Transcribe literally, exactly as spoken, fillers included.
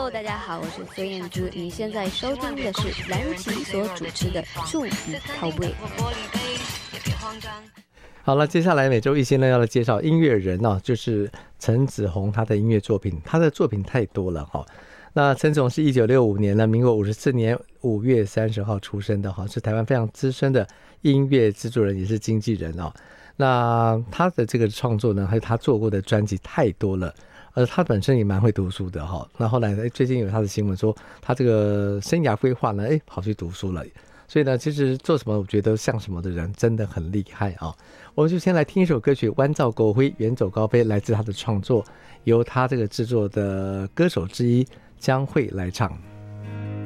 Hello， 大家好，我是孙燕姿，你现在收听的是蓝奇所主持的数语靠背。 好了，接下来每周一先呢要来介绍音乐人哦，就是陈子鸿他的音乐作品，他的作品太多了哈、哦。那陈子鸿是一九六五年呢，民国五十四年五月三十号出生的哈，是台湾非常资深的音乐制作人，也是经纪人哦。那他的这个创作呢，还有他做过的专辑太多了，而他本身也蛮会读书的哈。那后来最近有他的新闻说，他这个生涯规划呢，哎，跑去读书了。所以呢，其实做什么我觉得像什么的人真的很厉害啊！我们就先来听一首歌曲《弯照狗灰远走高飞》，来自他的创作，由他这个制作的歌手之一江蕙来唱。